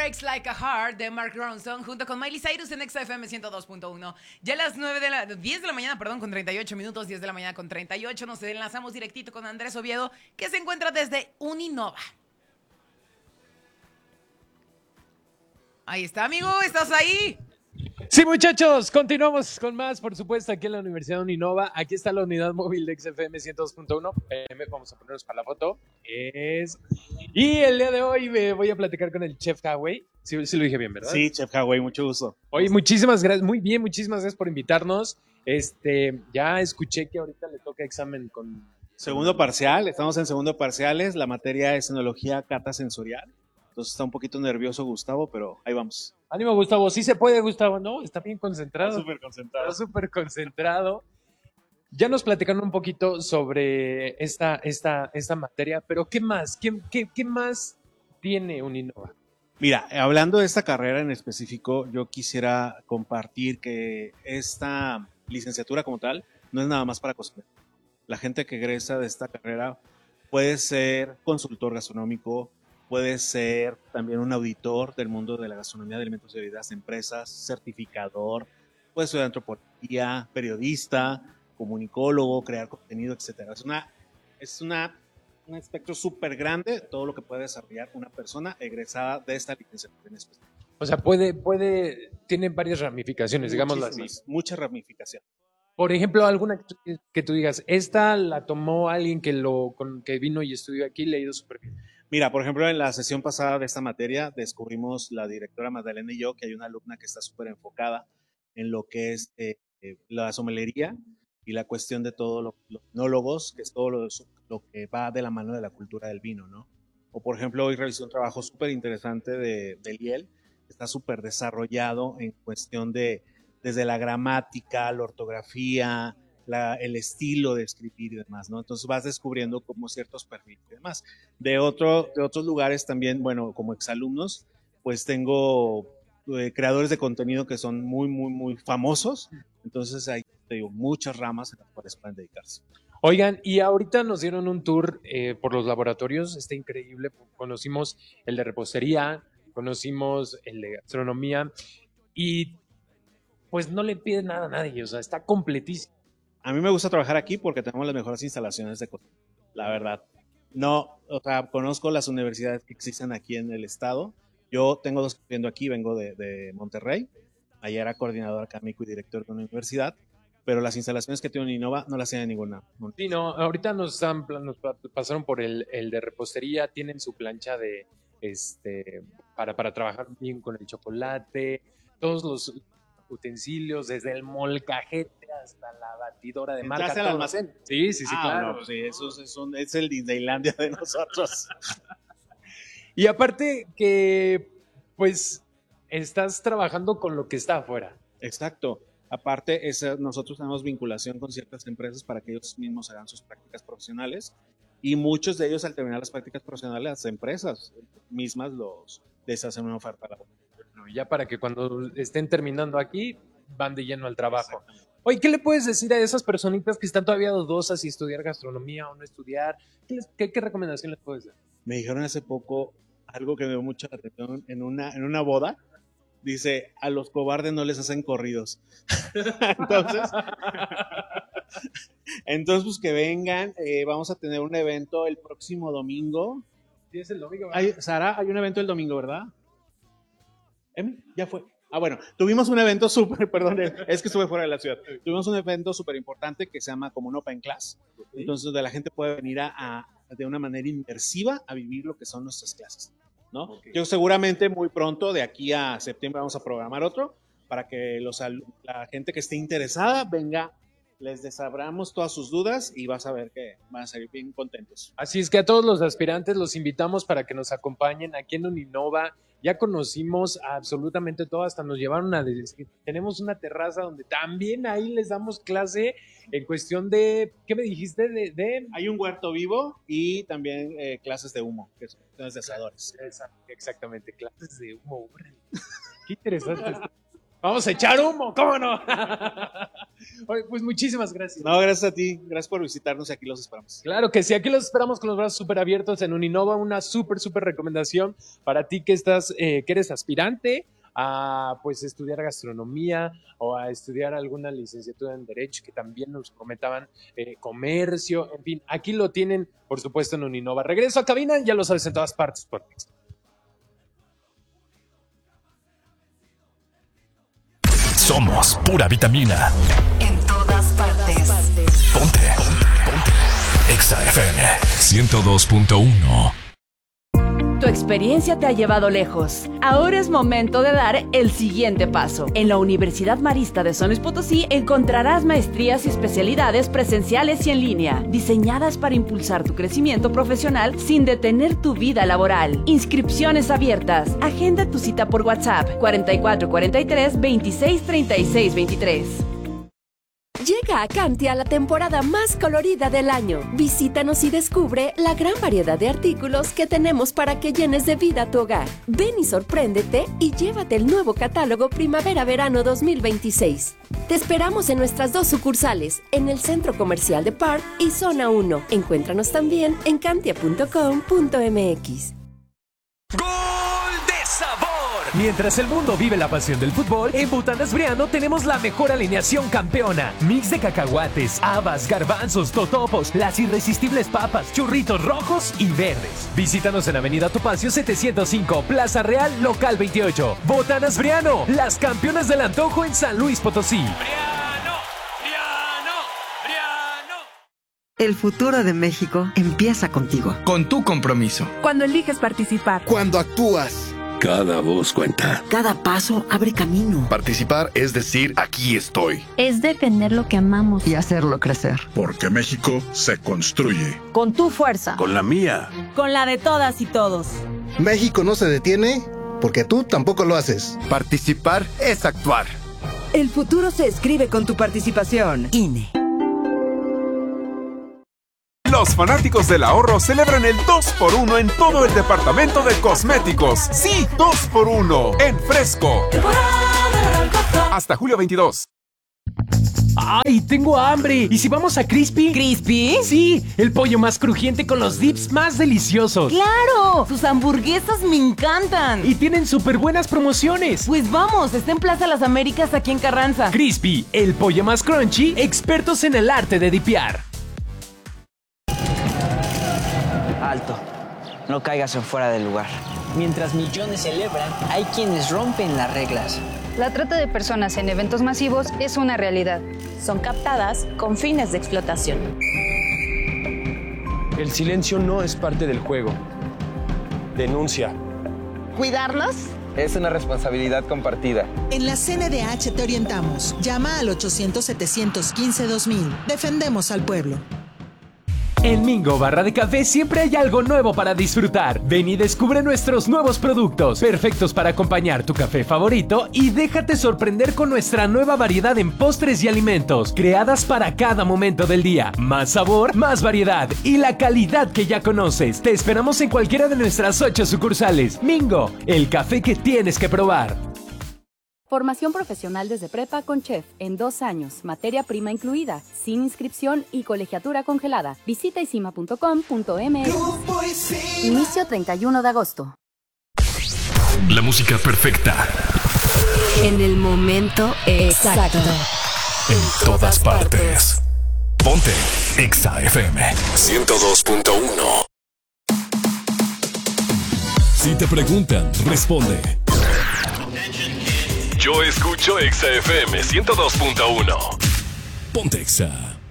Breaks Like a Heart de Mark Ronson junto con Miley Cyrus en XFM 102.1. Ya a las 10 de la mañana, con 38 minutos, 10 de la mañana con 38, nos enlazamos directito con Andrés Oviedo, que se encuentra desde Uninova. Ahí está, amigo, ¿estás ahí? Sí, muchachos, continuamos con más, por supuesto, aquí en la Universidad de Uninova. Aquí está la unidad móvil de XFM 102.1. Vamos a ponernos para la foto. Y el día de hoy me voy a platicar con el Chef Haway. Sí lo dije bien, ¿verdad? Sí, Chef Haway, mucho gusto. Oye, muchísimas gracias, muy bien, muchísimas gracias por invitarnos. Ya escuché que ahorita le toca examen con... Segundo parcial, estamos en segundo parciales, la materia es enología cata sensorial. Entonces está un poquito nervioso Gustavo, pero ahí vamos. Ánimo, Gustavo, sí se puede, Gustavo, ¿no? Está bien concentrado. Está súper concentrado. Ya nos platicaron un poquito sobre esta materia, pero ¿qué más? ¿Qué más tiene Uninova? Mira, hablando de esta carrera en específico, yo quisiera compartir que esta licenciatura como tal no es nada más para cocinar. La gente que egresa de esta carrera puede ser consultor gastronómico, puede ser también un auditor del mundo de la gastronomía, de alimentos y bebidas de empresas, certificador, puede ser antropología, periodista, comunicólogo, crear contenido, etc. Es un espectro súper grande todo lo que puede desarrollar una persona egresada de esta licenciatura en específico. O sea, tiene varias ramificaciones, digámoslo así. Mucha ramificación. Por ejemplo, alguna que tú digas, esta la tomó alguien que vino y estudió aquí y le ha ido súper bien. Mira, por ejemplo, en la sesión pasada de esta materia descubrimos la directora Magdalena y yo que hay una alumna que está súper enfocada en lo que es la somelería y la cuestión de todos los enólogos, que es todo lo que va de la mano de la cultura del vino, ¿no? O por ejemplo, hoy realizó un trabajo súper interesante de Liel, que está súper desarrollado en cuestión de desde la gramática, la ortografía, el estilo de escribir y demás, ¿no? Entonces vas descubriendo como ciertos perfiles y demás. De otros lugares también, bueno, como exalumnos, pues tengo creadores de contenido que son muy, muy, muy famosos. Entonces hay, te digo, muchas ramas en las cuales pueden dedicarse. Oigan, y ahorita nos dieron un tour por los laboratorios, está increíble. Conocimos el de repostería, conocimos el de gastronomía y pues no le piden nada a nadie, o sea, está completísimo. A mí me gusta trabajar aquí porque tenemos las mejores instalaciones de cocina, la verdad. No, o sea, conozco las universidades que existen aquí en el estado. Yo tengo 2 viviendo aquí, vengo de Monterrey. Allá era coordinador académico y director de una universidad, pero las instalaciones que tiene Innova no las tiene ninguna. Sí, no, ahorita nos pasaron por el de repostería, tienen su plancha de para trabajar bien con el chocolate, todos los utensilios, desde el molcajete hasta la batidora de marca. ¿Entraste al almacén? Sí, claro. No, sí, eso es el Disneylandia de nosotros. Y aparte que, pues, estás trabajando con lo que está afuera. Exacto. Aparte, nosotros tenemos vinculación con ciertas empresas para que ellos mismos hagan sus prácticas profesionales y muchos de ellos al terminar las prácticas profesionales, las empresas mismas les hacen una oferta laboral. Ya para que cuando estén terminando aquí, van de lleno al trabajo. Oye, ¿qué le puedes decir a esas personitas que están todavía dudosas si estudiar gastronomía o no estudiar? ¿Qué recomendación les puedes dar? Me dijeron hace poco algo que me dio mucha atención en una boda. Dice, a los cobardes no les hacen corridos. entonces, pues que vengan. Vamos a tener un evento el próximo domingo. Sí, es el domingo. Sara, hay un evento el domingo, ¿verdad? Ya fue. Bueno, tuvimos un evento perdón, es que estuve fuera de la ciudad. Tuvimos un evento súper importante que se llama como un Open Class. Entonces, donde la gente puede venir de una manera inmersiva a vivir lo que son nuestras clases, ¿no? Okay. Yo seguramente muy pronto, de aquí a septiembre, vamos a programar otro para que la gente que esté interesada venga, les desabramos todas sus dudas y vas a ver que van a salir bien contentos. Así es que a todos los aspirantes los invitamos para que nos acompañen aquí en Uninova. Ya conocimos a absolutamente todo, hasta nos llevaron tenemos una terraza donde también ahí les damos clase en cuestión de, ¿qué me dijiste? Hay un huerto vivo y también clases de humo, que son clases de asadores. Exactamente, clases de humo. Qué interesante. Vamos a echar humo, ¿cómo no? Oye, pues muchísimas gracias. No, gracias a ti. Gracias por visitarnos y aquí los esperamos. Claro que sí, aquí los esperamos con los brazos súper abiertos en Uninova. Una súper recomendación para ti que que eres aspirante a pues estudiar gastronomía o a estudiar alguna licenciatura en Derecho, que también nos comentaban comercio, en fin, aquí lo tienen, por supuesto, en Uninova. Regreso a cabina, ya lo sabes, en todas partes por Mix. Somos pura vitamina. En todas partes. Ponte. Exa FM 102.1. Tu experiencia te ha llevado lejos. Ahora es momento de dar el siguiente paso. En la Universidad Marista de San Luis Potosí encontrarás maestrías y especialidades presenciales y en línea, diseñadas para impulsar tu crecimiento profesional sin detener tu vida laboral. Inscripciones abiertas. Agenda tu cita por WhatsApp 4443 26 36 23. Llega a Cantia la temporada más colorida del año. Visítanos y descubre la gran variedad de artículos que tenemos para que llenes de vida tu hogar. Ven y sorpréndete y llévate el nuevo catálogo Primavera-Verano 2026. Te esperamos en nuestras 2 sucursales, en el Centro Comercial de Park y Zona 1. Encuéntranos también en cantia.com.mx. ¡Gol de sabor! Mientras el mundo vive la pasión del fútbol, en Botanas Briano tenemos la mejor alineación campeona. Mix de cacahuates, habas, garbanzos, totopos, las irresistibles papas, churritos rojos y verdes. Visítanos en Avenida Topacio 705, Plaza Real, Local 28. Botanas Briano, las campeonas del antojo en San Luis Potosí. El futuro de México empieza contigo. Con tu compromiso. Cuando eliges participar. Cuando actúas. Cada voz cuenta. Cada paso abre camino. Participar es decir, aquí estoy. Es defender lo que amamos. Y hacerlo crecer. Porque México se construye. Con tu fuerza. Con la mía. Con la de todas y todos. México no se detiene porque tú tampoco lo haces. Participar es actuar. El futuro se escribe con tu participación. INE. Los fanáticos del ahorro celebran el 2x1 en todo el departamento de cosméticos. Sí, 2x1 en Fresco. Hasta julio 22. ¡Ay, tengo hambre! ¿Y si vamos a Crispy? ¿Crispy? Sí, el pollo más crujiente con los dips más deliciosos. ¡Claro! Sus hamburguesas me encantan. Y tienen súper buenas promociones. Pues vamos, está en Plaza Las Américas aquí en Carranza. Crispy, el pollo más crunchy, expertos en el arte de dipear. Alto, no caigas en fuera del lugar. Mientras millones celebran, hay quienes rompen las reglas. La trata de personas en eventos masivos es una realidad. Son captadas con fines de explotación. El silencio no es parte del juego. Denuncia. ¿Cuidarnos? Es una responsabilidad compartida. En la CNDH te orientamos. Llama al 800-715-2000. Defendemos al pueblo. En Mingo Barra de Café siempre hay algo nuevo para disfrutar. Ven y descubre nuestros nuevos productos, perfectos para acompañar tu café favorito, y déjate sorprender con nuestra nueva variedad en postres y alimentos, creadas para cada momento del día. Más sabor, más variedad y la calidad que ya conoces. Te esperamos en cualquiera de nuestras 8 sucursales. Mingo, el café que tienes que probar. Formación profesional desde prepa con chef en 2 años, materia prima incluida, sin inscripción y colegiatura congelada. Visita isima.com.mx. Inicio 31 de agosto. La música perfecta. En el momento exacto. En todas partes. Ponte Exa FM 102.1. Si te preguntan, responde. Yo escucho Exa FM 102.1. Ponte Exa.